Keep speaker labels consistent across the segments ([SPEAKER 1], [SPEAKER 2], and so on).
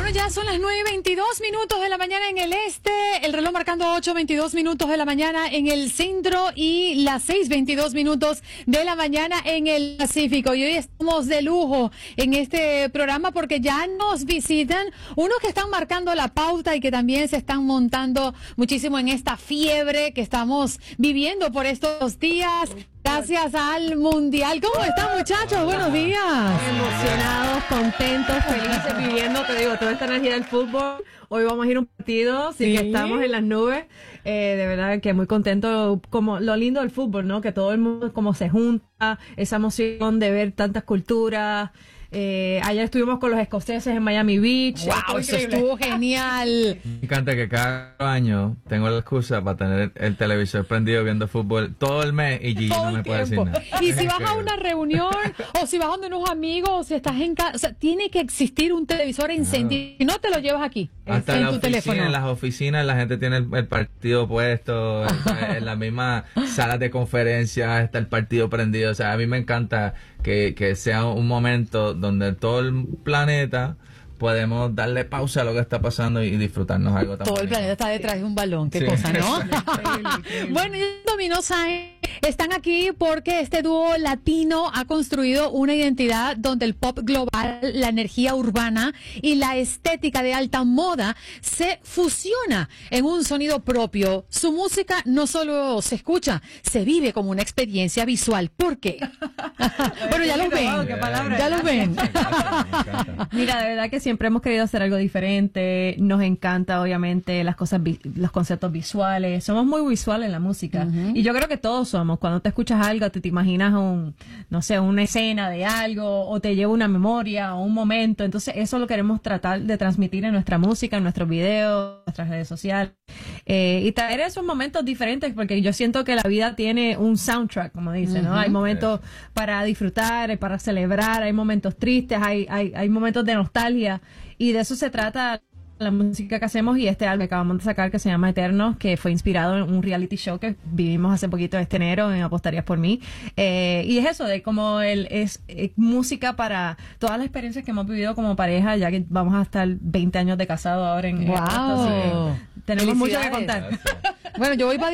[SPEAKER 1] Bueno, ya son las 9:22 de la mañana en el este, el reloj marcando 8:22 de la mañana en el centro y las 6:22 de la mañana en el Pacífico. Y hoy estamos de lujo en este programa porque ya nos visitan unos que están marcando la pauta y que también se están montando muchísimo en esta fiebre que estamos viviendo por estos días. Gracias al Mundial. ¿Cómo están, muchachos? Buenos días.
[SPEAKER 2] Emocionados, contentos, felices, viviendo, te digo, toda esta energía del fútbol. Hoy vamos a ir a un partido, así que estamos en las nubes. De verdad que muy contento, como lo lindo del fútbol, ¿no? Que todo el mundo como se junta, esa emoción de ver tantas culturas. Ayer estuvimos con los escoceses en Miami Beach.
[SPEAKER 1] Wow, eso estuvo genial.
[SPEAKER 3] Me encanta que cada año tengo la excusa para tener el televisor prendido viendo fútbol todo el mes y Gigi no me puede decir nada.
[SPEAKER 1] Y si vas a una reunión o si vas donde unos amigos o si estás en casa, o sea, tiene que existir un televisor encendido y no te lo llevas aquí.
[SPEAKER 3] Hasta
[SPEAKER 1] en
[SPEAKER 3] la
[SPEAKER 1] tu
[SPEAKER 3] oficina,
[SPEAKER 1] teléfono.
[SPEAKER 3] en las oficinas la gente tiene el partido puesto, en la misma sala de conferencias está el partido prendido. O sea, a mí me encanta que sea un momento donde todo el planeta podemos darle pausa a lo que está pasando y disfrutarnos algo también.
[SPEAKER 1] Todo el planeta está detrás de un balón, qué cosa, ¿no? Bueno, y Dominó Sáenz están aquí porque este dúo latino ha construido una identidad donde el pop global, la energía urbana y la estética de alta moda se fusiona en un sonido propio. Su música no solo se escucha, se vive como una experiencia visual. ¿Por qué? Bueno, ya los ven. Ya los ven.
[SPEAKER 2] Mira, de verdad que siempre hemos querido hacer algo diferente. Nos encanta, obviamente, las cosas, los conceptos visuales. Somos muy visuales en la música. Y yo creo que todos somos. Cuando te escuchas algo, te imaginas no sé, una escena de algo, o te lleva una memoria o un momento. Entonces, eso lo queremos tratar de transmitir en nuestra música, en nuestros videos, en nuestras redes sociales. Y traer esos momentos diferentes, porque yo siento que la vida tiene un soundtrack, como dicen, ¿no? Hay momentos para disfrutar, para celebrar, hay momentos tristes, hay momentos de nostalgia, y de eso se trata la música que hacemos. Y este álbum que acabamos de sacar, que se llama Eternos, que fue inspirado en un reality show que vivimos hace poquito este enero en Apostarías por Mí, y es eso, de como es música para todas las experiencias que hemos vivido como pareja, ya que vamos a estar 20 años de casado ahora en agosto, así que tenemos mucho que contar.
[SPEAKER 1] Bueno, yo voy para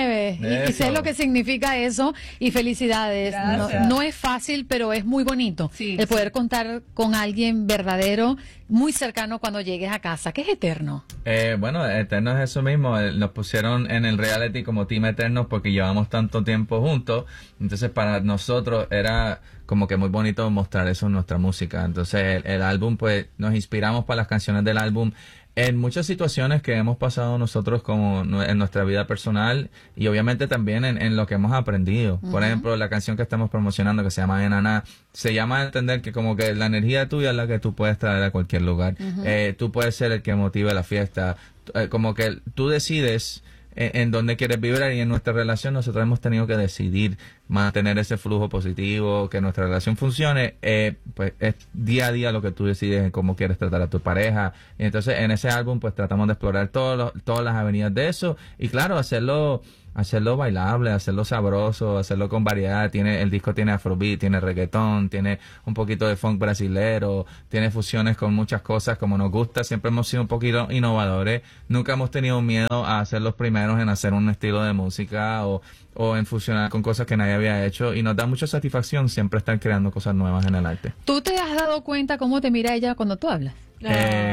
[SPEAKER 1] 19 y sé lo que significa eso, y felicidades. No es fácil, pero es muy bonito el poder contar con alguien verdadero, muy cercano cuando llegues a casa. ¿Qué es Eterno?
[SPEAKER 3] Bueno, Eterno es eso mismo. Nos pusieron en el reality como Team Eternos porque llevamos tanto tiempo juntos. Entonces, para nosotros era como que muy bonito mostrar eso en nuestra música. Entonces, el álbum, pues, nos inspiramos para las canciones del álbum en muchas situaciones que hemos pasado nosotros como en nuestra vida personal, y obviamente también en lo que hemos aprendido. Por ejemplo, la canción que estamos promocionando, que se llama Enaná, se llama a entender que como que la energía tuya es la que tú puedes traer a cualquier lugar. Tú puedes ser el que motive la fiesta. Como que tú decides en dónde quieres vibrar, y en nuestra relación nosotros hemos tenido que decidir mantener ese flujo positivo, que nuestra relación funcione. Pues es día a día lo que tú decides en cómo quieres tratar a tu pareja, y entonces en ese álbum pues tratamos de explorar todas las avenidas de eso, y claro, hacerlo bailable, hacerlo sabroso, hacerlo con variedad. El disco tiene afrobeat, tiene reggaetón, tiene un poquito de funk brasilero, tiene fusiones con muchas cosas como nos gusta. Siempre hemos sido un poquito innovadores, nunca hemos tenido miedo a ser los primeros en hacer un estilo de música o en fusionar con cosas que nadie había hecho, y nos da mucha satisfacción siempre estar creando cosas nuevas en el arte.
[SPEAKER 1] ¿Tú te has dado cuenta cómo te mira ella cuando tú hablas?
[SPEAKER 2] No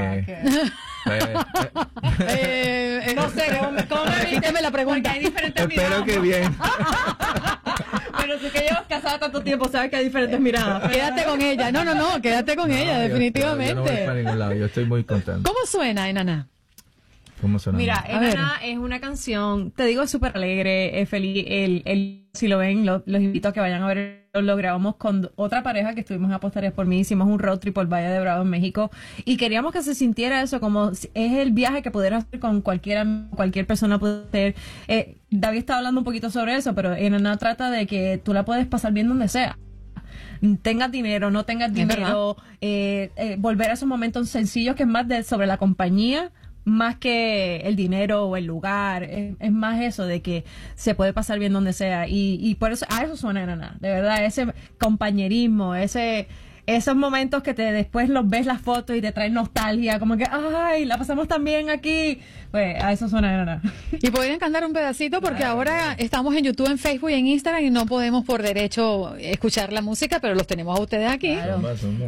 [SPEAKER 2] sé, ¿cómo me
[SPEAKER 1] repíteme la pregunta?
[SPEAKER 2] Porque hay diferentes
[SPEAKER 3] Espero
[SPEAKER 2] miradas.
[SPEAKER 3] que bien.
[SPEAKER 2] Pero si que llevas casada tanto tiempo, sabes que hay diferentes miradas.
[SPEAKER 1] Quédate con ella. No, quédate con ella, definitivamente.
[SPEAKER 3] Yo no voy para ningún lado, yo estoy muy contento.
[SPEAKER 1] ¿Cómo suena, Enaná?
[SPEAKER 3] ¿Cómo suena?
[SPEAKER 2] Mira, Enaná es una canción, te digo, es súper alegre, es feliz. Si lo ven, los invito a que vayan a ver. Lo grabamos con otra pareja que estuvimos en Apostarías por Mí. Hicimos un road trip por Valle de Bravo en México, y queríamos que se sintiera eso, como es el viaje que pudieras hacer con cualquier persona. Puede ser. David estaba hablando un poquito sobre eso, pero Enaná trata de que tú la puedes pasar bien donde sea. Tengas dinero, no tengas dinero, volver a esos momentos sencillos, que es más sobre la compañía, más que el dinero o el lugar. Es más eso de que se puede pasar bien donde sea, y por eso a eso suena Enaná, de verdad, ese compañerismo, ese esos momentos que después los ves las fotos y te traen nostalgia, como que, ay, la pasamos tan bien aquí. Pues a eso suena ganar.
[SPEAKER 1] Y podrían cantar un pedacito porque ahora estamos en YouTube, en Facebook y en Instagram y no podemos por derecho escuchar la música, pero los tenemos a ustedes aquí.
[SPEAKER 3] Zumba, zumba.